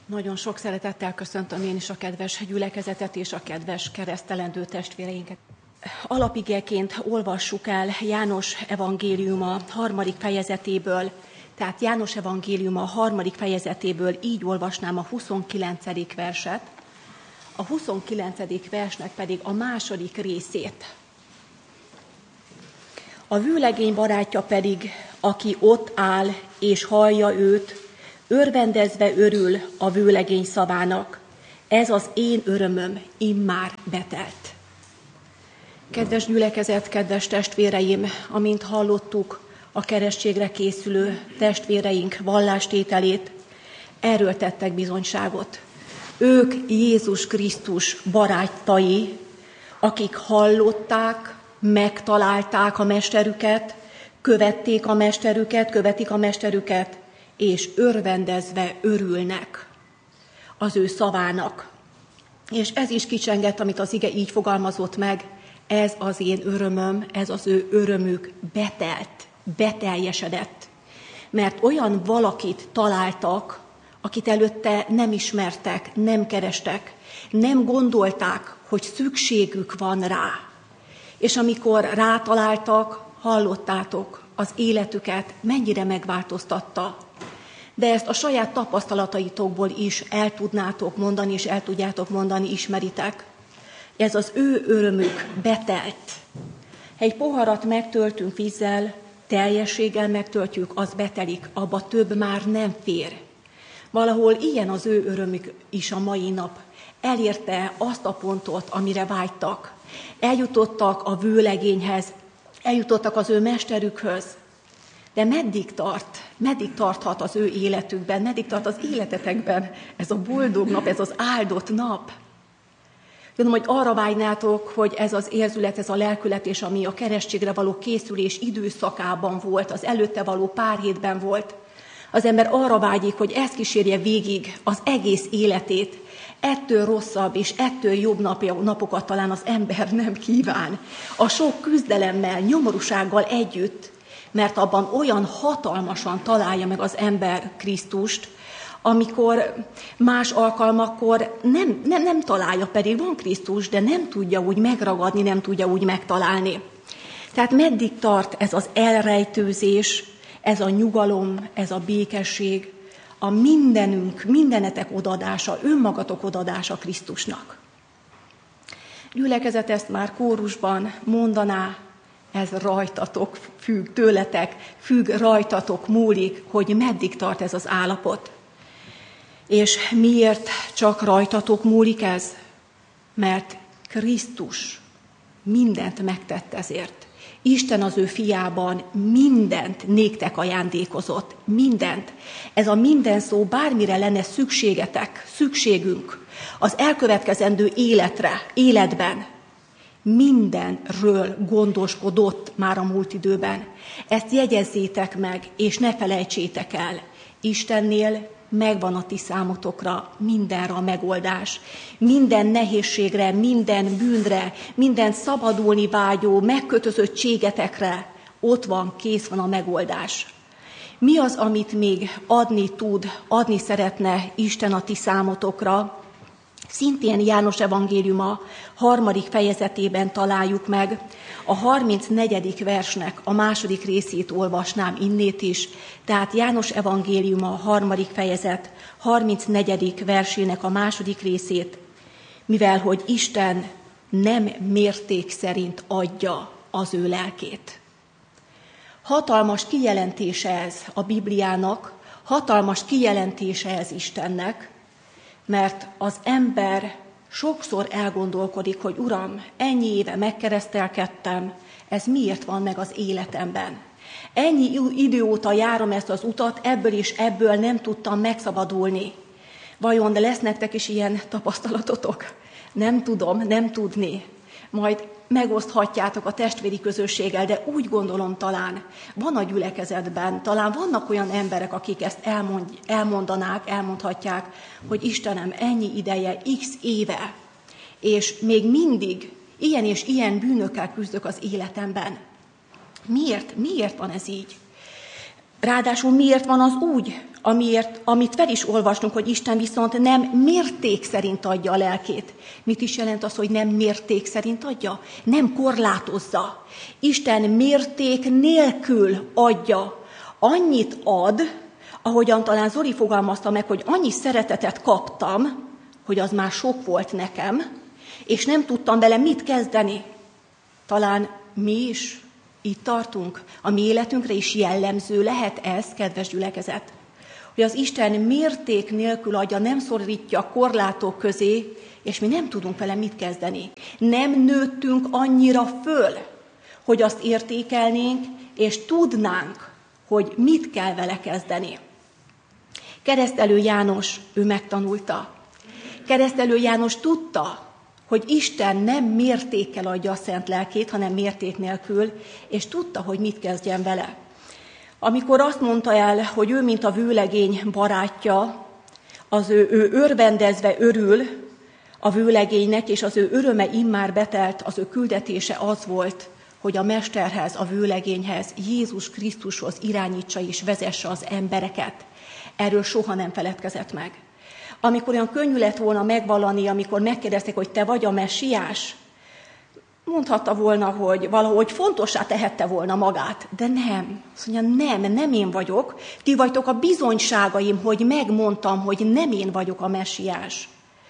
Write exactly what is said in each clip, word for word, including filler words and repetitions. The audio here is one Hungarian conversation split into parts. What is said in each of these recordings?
Nagyon sok szeretettel köszöntöm én is a kedves gyülekezetet és a kedves keresztelendő testvéreinket. Alapigeként olvassuk el János evangéliuma harmadik fejezetéből, tehát János evangéliuma harmadik fejezetéből így olvasnám a huszonkilencedik verset, a huszonkilencedik versnek pedig a második részét. A vőlegény barátja pedig, aki ott áll és hallja őt, örvendezve örül a vőlegény szavának. Ez az én örömöm immár betelt. Kedves gyülekezet, kedves testvéreim, amint hallottuk a keresztségre készülő testvéreink vallástételét, erről tettek bizonyságot. Ők Jézus Krisztus barátai, akik hallották, megtalálták a mesterüket, követték a mesterüket, követik a mesterüket, és örvendezve örülnek az ő szavának. És ez is kicsengett, amit az ige így fogalmazott meg, ez az én örömöm, ez az ő örömük betelt, beteljesedett. Mert olyan valakit találtak, akit előtte nem ismertek, nem kerestek, nem gondolták, hogy szükségük van rá. És amikor rátaláltak, hallottátok, az életüket mennyire megváltoztatta. De ezt a saját tapasztalataitokból is el tudnátok mondani, és el tudjátok mondani, ismeritek. Ez az ő örömük betelt. Egy poharat megtöltünk vízzel, teljességgel megtöltjük, az betelik, abba több már nem fér. Valahol ilyen az ő örömük is a mai nap. Elérte azt a pontot, amire vágytak. Eljutottak a vőlegényhez, eljutottak az ő mesterükhöz. De meddig tart, meddig tarthat az ő életükben, meddig tart az életetekben ez a boldog nap, ez az áldott nap? Tudom, hogy arra vágynátok, hogy ez az érzület, ez a lelkületés, ami a keresztségre való készülés időszakában volt, az előtte való pár hétben volt. Az ember arra vágyik, hogy ezt kísérje végig az egész életét. Ettől rosszabb és ettől jobb napja, napokat talán az ember nem kíván. A sok küzdelemmel, nyomorúsággal együtt, mert abban olyan hatalmasan találja meg az ember Krisztust, amikor más alkalmakkor nem, nem, nem találja, pedig van Krisztus, de nem tudja úgy megragadni, nem tudja úgy megtalálni. Tehát meddig tart ez az elrejtőzés, ez a nyugalom, ez a békesség, a mindenünk, mindenetek odaadása, önmagatok odaadása Krisztusnak. Gyülekezet ezt már kórusban mondaná, ez rajtatok függ, tőletek függ, rajtatok múlik, hogy meddig tart ez az állapot. És miért csak rajtatok múlik ez? Mert Krisztus mindent megtett ezért. Isten az ő fiában mindent néktek ajándékozott, mindent. Ez a minden szó bármire lenne szükségetek, szükségünk az elkövetkezendő életre, életben, mindenről gondoskodott már a múlt időben. Ezt jegyezzétek meg, és ne felejtsétek el. Istennél megvan a ti számotokra mindenre a megoldás. Minden nehézségre, minden bűnre, minden szabadulni vágyó, megkötözöttségetekre ott van, kész van a megoldás. Mi az, amit még adni tud, adni szeretne Isten a ti számotokra? Szintén János evangéliuma harmadik fejezetében találjuk meg, a harmincnegyedik versnek a második részét olvasnám innét is, tehát János evangéliuma harmadik fejezet harmincnegyedik versének a második részét, mivel hogy Isten nem mérték szerint adja az ő lelkét. Hatalmas kijelentése ez a Bibliának, hatalmas kijelentése ez Istennek, mert az ember sokszor elgondolkodik, hogy Uram, ennyi éve megkeresztelkedtem, ez miért van meg az életemben? Ennyi idő óta járom ezt az utat, ebből és ebből nem tudtam megszabadulni. Vajon, de lesz nektek is ilyen tapasztalatotok? Nem tudom, nem tudni. Majd megoszthatjátok a testvéri közösséggel, de úgy gondolom talán van a gyülekezetben, talán vannak olyan emberek, akik ezt elmond, elmondanák, elmondhatják, hogy Istenem, ennyi ideje, x éve, és még mindig ilyen és ilyen bűnökkel küzdök az életemben. Miért? Miért van ez így? Ráadásul miért van az úgy, amiért, amit fel is olvastunk, hogy Isten viszont nem mérték szerint adja a lelkét. Mit is jelent az, hogy nem mérték szerint adja? Nem korlátozza. Isten mérték nélkül adja. Annyit ad, ahogyan talán Zoli fogalmazta meg, hogy annyi szeretetet kaptam, hogy az már sok volt nekem, és nem tudtam vele mit kezdeni. Talán mi is itt tartunk, a mi életünkre is jellemző lehet ez, kedves gyülekezet, hogy az Isten mérték nélkül adja, nem szorítja a korlátok közé, és mi nem tudunk vele mit kezdeni. Nem nőttünk annyira föl, hogy azt értékelnénk, és tudnánk, hogy mit kell vele kezdeni. Keresztelő János, ő megtanulta. Keresztelő János tudta, hogy Isten nem mértékkel adja a szent lelkét, hanem mérték nélkül, és tudta, hogy mit kezdjen vele. Amikor azt mondta el, hogy ő, mint a vőlegény barátja, az ő, ő örvendezve örül a vőlegénynek, és az ő öröme immár betelt, az ő küldetése az volt, hogy a mesterhez, a vőlegényhez, Jézus Krisztushoz irányítsa és vezesse az embereket. Erről soha nem feledkezett meg. Amikor olyan könnyű lett volna megvallani, amikor megkérdezték, hogy te vagy a messiás, mondhatta volna, hogy valahogy fontossá tehette volna magát, de nem. Azt mondja, nem, nem én vagyok, ti vagytok a bizonyságaim, hogy megmondtam, hogy nem én vagyok a messiás.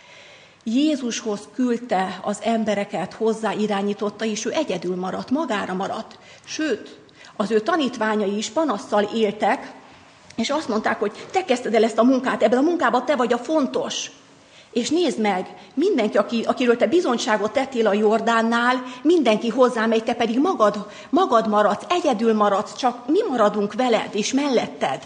Jézushoz küldte az embereket, hozzá irányította, és ő egyedül maradt, magára maradt. Sőt, az ő tanítványai is panasszal éltek, és azt mondták, hogy te kezdted el ezt a munkát, ebben a munkában te vagy a fontos. És nézd meg, mindenki, aki, akiről te bizonyságot tettél a Jordánnál, mindenki hozzámegy, te pedig magad, magad maradsz, egyedül maradsz, csak mi maradunk veled és melletted.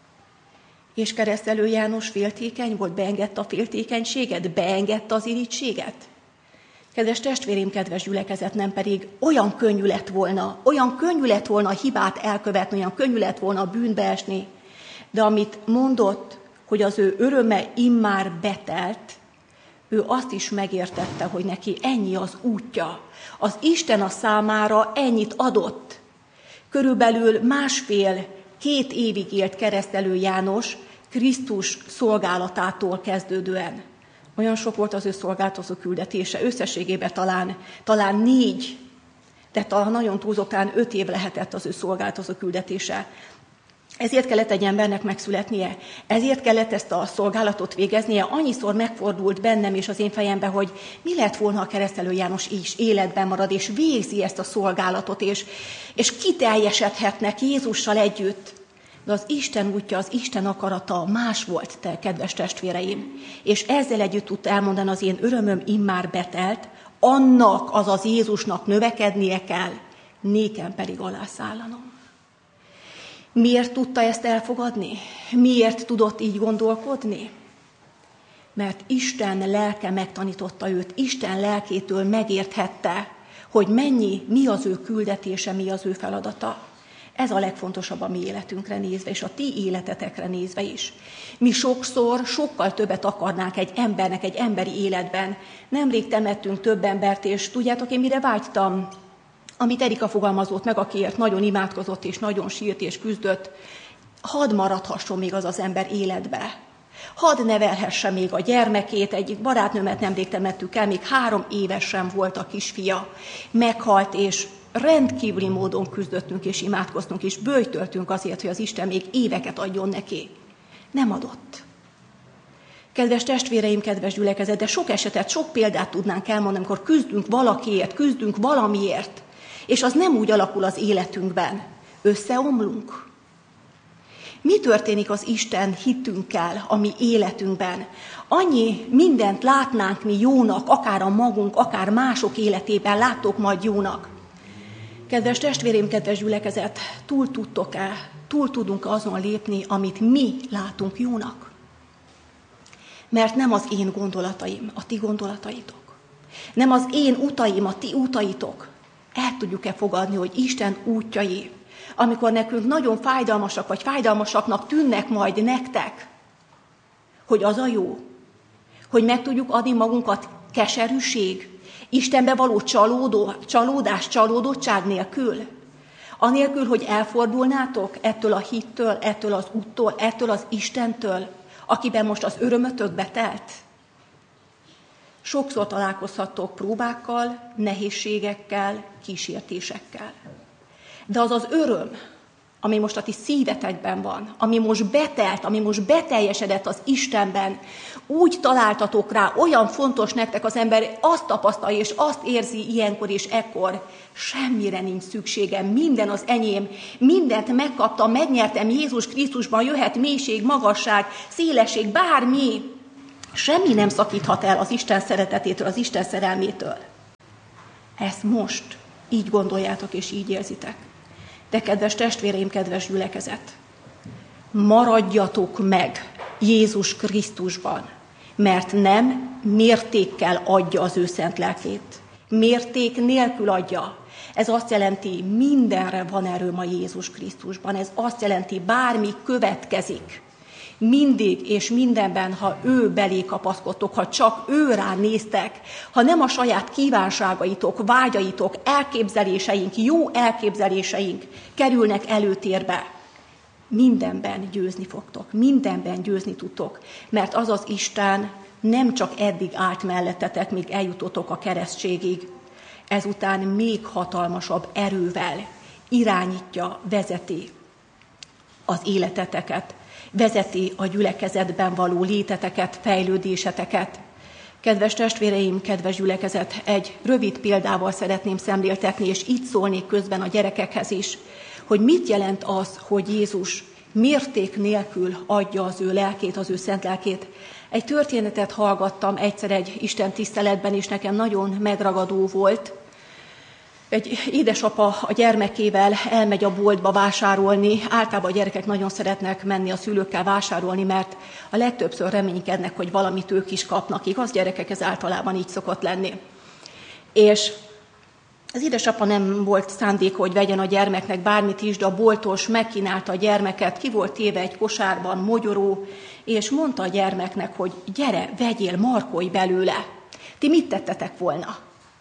És Keresztelő János féltékeny volt, beengedte a féltékenységet, beengedte az irítséget. Kedves testvérém, kedves gyülekezet, nem pedig olyan könnyű lett volna, olyan könnyű lett volna a hibát elkövetni, olyan könnyű lett volna a bűnbe esni, de amit mondott, hogy az ő öröme immár betelt, ő azt is megértette, hogy neki ennyi az útja. Az Isten a számára ennyit adott. Körülbelül másfél, két évig élt Keresztelő János Krisztus szolgálatától kezdődően. Olyan sok volt az ő szolgáltató küldetése, összességében talán, talán négy, de talán nagyon túlzok, talán öt év lehetett az ő szolgáltató küldetése. Ezért kellett egy embernek megszületnie, ezért kellett ezt a szolgálatot végeznie. Annyiszor megfordult bennem és az én fejembe, hogy mi lett volna, ha Keresztelő János is életben marad, és végzi ezt a szolgálatot, és, és kiteljesedhetnek Jézussal együtt. De az Isten útja, az Isten akarata más volt, te kedves testvéreim. És ezzel együtt tudta elmondani, az én örömöm immár betelt, annak, azaz Jézusnak növekednie kell, nékem pedig alászállanom. Miért tudta ezt elfogadni? Miért tudott így gondolkodni? Mert Isten lelke megtanította őt, Isten lelkétől megérthette, hogy mennyi, mi az ő küldetése, mi az ő feladata. Ez a legfontosabb a mi életünkre nézve, és a ti életetekre nézve is. Mi sokszor sokkal többet akarnánk egy embernek, egy emberi életben. Nemrég temettünk több embert, és tudjátok, én mire vágytam? Amit Erika fogalmazott meg, akiért nagyon imádkozott, és nagyon sírt és küzdött, hadd maradhasson még az az ember életbe. Hadd nevelhesse még a gyermekét, egyik barátnőmet nemrég temettük el, még három évesen volt a kisfia. Meghalt, és rendkívüli módon küzdöttünk, és imádkoztunk, és böjtöltünk azért, hogy az Isten még éveket adjon neki. Nem adott. Kedves testvéreim, kedves gyülekezet, de sok esetet, sok példát tudnánk elmondani, amikor küzdünk valakiért, küzdünk valamiért, és az nem úgy alakul az életünkben. Összeomlunk. Mi történik az Isten hitünkkel a mi életünkben? Annyi mindent látnánk mi jónak, akár a magunk, akár mások életében láttok majd jónak. Kedves testvérém, kedves gyülekezet, túl tudtok-e, túl tudunk azon lépni, amit mi látunk jónak? Mert nem az én gondolataim, a ti gondolataitok. Nem az én utaim, a ti utaitok. El tudjuk-e fogadni, hogy Isten útjai, amikor nekünk nagyon fájdalmasak, vagy fájdalmasaknak tűnnek majd nektek, hogy az a jó, hogy meg tudjuk adni magunkat keserűség, Istenbe való csalódó, csalódás, csalódottság nélkül. Anélkül, hogy elfordulnátok ettől a hittől, ettől az úttól, ettől az Istentől, akiben most az örömötök betelt. Sokszor találkozhattok próbákkal, nehézségekkel, kísértésekkel. De az az öröm, ami most a ti szívetekben van, ami most betelt, ami most beteljesedett az Istenben, úgy találtatok rá, olyan fontos nektek az ember, azt tapasztalja és azt érzi ilyenkor és ekkor, semmire nincs szükségem, minden az enyém, mindent megkaptam, megnyertem Jézus Krisztusban, jöhet mélység, magasság, szélesség, bármi. Semmi nem szakíthat el az Isten szeretetétől, az Isten szerelmétől. Ezt most így gondoljátok és így érzitek. De kedves testvéreim, kedves gyülekezet, maradjatok meg Jézus Krisztusban, mert nem mértékkel adja az ő szent lelkét. Mérték nélkül adja. Ez azt jelenti, mindenre van erő ma Jézus Krisztusban. Ez azt jelenti, bármi következik. Mindig és mindenben, ha ő belé kapaszkodtok, ha csak ő rá néztek, ha nem a saját kívánságaitok, vágyaitok, elképzeléseink, jó elképzeléseink kerülnek előtérbe, mindenben győzni fogtok, mindenben győzni tudtok, mert az az Isten nem csak eddig állt mellettetek, míg eljutotok a keresztségig, ezután még hatalmasabb erővel irányítja, vezeti az életeteket, vezeti a gyülekezetben való léteteket, fejlődéseteket. Kedves testvéreim, kedves gyülekezet, egy rövid példával szeretném szemléltetni, és így szólnék közben a gyerekekhez is, hogy mit jelent az, hogy Jézus mérték nélkül adja az ő lelkét, az ő szent lelkét. Egy történetet hallgattam egyszer egy Isten tiszteletben, és nekem nagyon megragadó volt. Egy édesapa a gyermekével elmegy a boltba vásárolni. Általában a gyerekek nagyon szeretnek menni a szülőkkel vásárolni, mert a legtöbbször reménykednek, hogy valamit ők is kapnak. Igaz, gyerekek, ez általában így szokott lenni. És az édesapa nem volt szándék, hogy vegyen a gyermeknek bármit is, de a boltos megkínálta a gyermeket, ki volt téve egy kosárban, mogyoró, és mondta a gyermeknek, hogy gyere, vegyél, markolj belőle. Ti mit tettetek volna?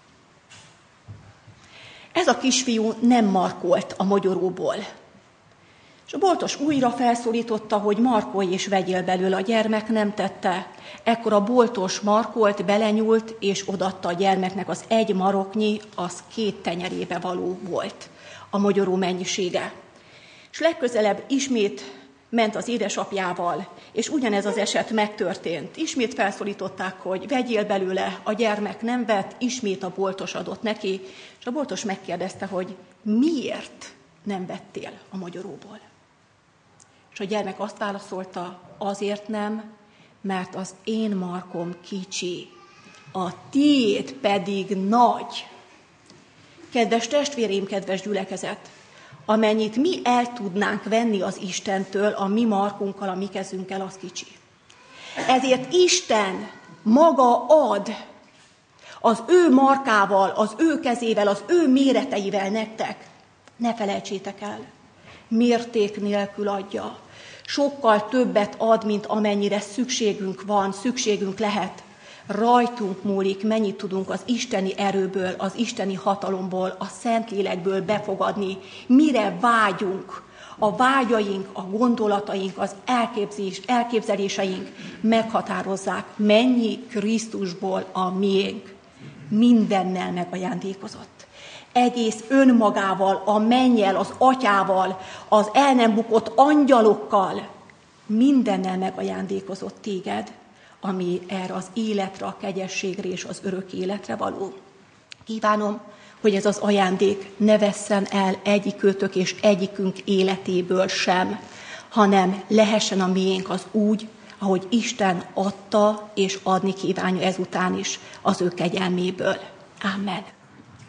Ez a kisfiú nem markolt a mogyoróból. És a boltos újra felszólította, hogy markolj és vegyél belőle. A gyermek nem tette. Ekkor a boltos markolt, belenyúlt, és odaadta a gyermeknek az egy maroknyi, az két tenyerébe való volt a mogyoró mennyisége. És legközelebb ismét ment az édesapjával, és ugyanez az eset megtörtént. Ismét felszólították, hogy vegyél belőle, a gyermek nem vett, ismét a boltos adott neki, és a boltos megkérdezte, hogy miért nem vettél a mogyoróból. És a gyermek azt válaszolta, azért nem, mert az én markom kicsi, a tiéd pedig nagy. Kedves testvéreim, kedves gyülekezet, amennyit mi el tudnánk venni az Istentől, a mi markunkkal, a mi kezünkkel, az kicsi. Ezért Isten maga ad az ő markával, az ő kezével, az ő méreteivel nektek. Ne felejtsétek el, mérték nélkül adja. Sokkal többet ad, mint amennyire szükségünk van, szükségünk lehet. Rajtunk múlik, mennyit tudunk az isteni erőből, az isteni hatalomból, a Szentlélekből befogadni, mire vágyunk. A vágyaink, a gondolataink, az elképzelés, elképzeléseink meghatározzák, mennyi Krisztusból a miénk. Mindennel megajándékozott. Egész önmagával, a mennyel, az atyával, az el nem bukott angyalokkal, mindennel megajándékozott téged, ami erre az életre, a kegyességre és az örök életre való. Kívánom, hogy ez az ajándék ne vesszen el egyikőtök és egyikünk életéből sem, hanem lehessen a miénk az úgy, ahogy Isten adta és adni kívánja ezután is az ő kegyelméből. Amen.